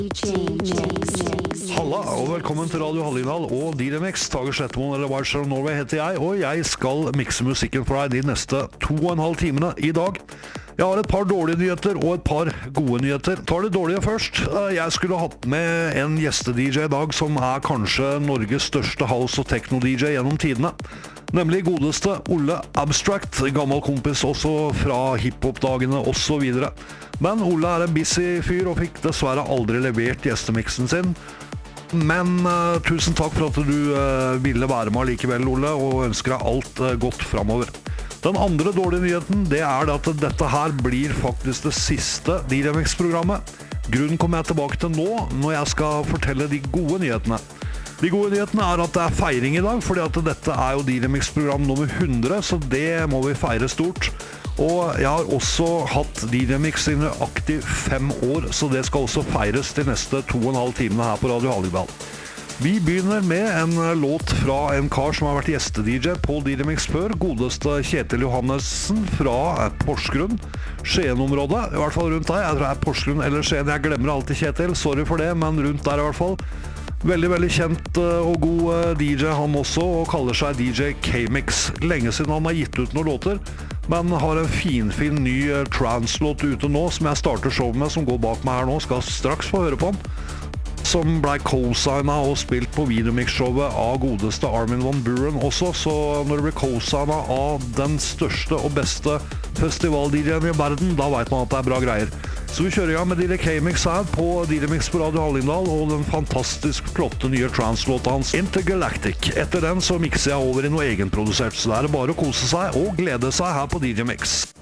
Halla, og velkommen til Radio Hallingdal og DJMix. Tage Slettemoen eller Wild Star Norway heter jeg, og jeg skal mikse musikken for deg de neste 2,5 timene i dag. Jeg har et par dårlige nyheter og et par gode nyheter. Tar det dårlige først. Jeg skulle hatt med en gjeste-DJ i dag som er kanskje Norges største house- og techno-DJ gjennom tidene. Nemlig godeste Olle Abstract, gammel kompis også fra hiphop-dagene og så videre. Men Olle er en busy fyr og fikk dessverre aldri levert gjestemiksen sin. Men tusen takk for at du ville være med likevel, Olle, og ønsker deg alt godt fremover. Den andre dårlige nyheten, det er at dette her blir faktisk det siste DJMix-programmet. Grunnen kommer jeg tilbake til nå, når jeg skal fortelle de gode nyhetene. De gode nyhetene er at det er feiring i dag, fordi at dette er jo DJMix-program nummer 100, så det må vi feire stort. Og jeg har også hatt DJMix i nøyaktig 5 år, så det skal også feires de neste 2,5 timene her på Radio Hallingdal. Vi begynner med en låt fra en kar som har vært gjeste-DJ på DJMix før, godeste Kjetil Johannessen fra Porsgrunn, Skien-området, i hvert fall rundt der. Jeg tror det er Porsgrunn eller Skien, jeg glemmer alltid Kjetil, sorry for det, men rundt der i hvert fall. Veldig, veldig kjent og god DJ han også, og kaller seg DJ K-Mix. Lenge siden han har gitt ut noen låter, men har en fin ny trance-låt ute nå, som jeg starter show med, som går bak meg her nå, skal straks få høre på den. Som ble co-signet og spilt på videomix-showet av godeste Armin van Buuren også, så når det blir co-signet av den største og beste festival-DJen i verden, da vet man at det er bra greier. Så vi kjører i gang med DJ K-Mix her på DJMix på Radio Hallingdal og den fantastisk flotte nye trance-låta hans Intergalactic. Etter den så mikser jeg over i noe egenprodusert, så det er bare å kose seg og glede seg her på DJMix.